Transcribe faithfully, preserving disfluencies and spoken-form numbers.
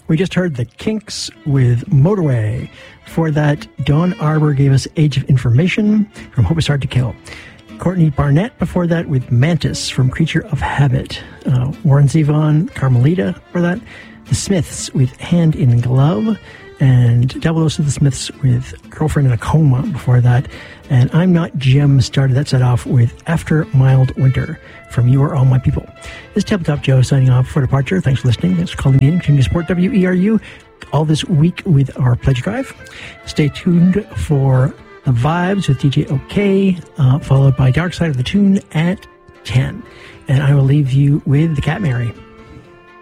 We just heard the Kinks with Motorway. Before that, Dawn Arbor gave us Age of Information from Hope Is Hard to Kill. Courtney Barnett before that with Mantis from Creature of Habit. Uh, Warren Zevon, Carmelita for that. The Smiths with Hand in Glove. And Double Dose of the Smiths with Girlfriend in a Coma before that. And I'm Not Jim started that set off with After Mild Winter from You Are All My People. This is Tabletop Joe signing off for departure. Thanks for listening. Thanks for calling in. Continue to support W E R U all this week with our pledge drive. Stay tuned for The Vibes with D J OK, uh, followed by Dark Side of the Tune at ten. And I will leave you with The Cat Mary.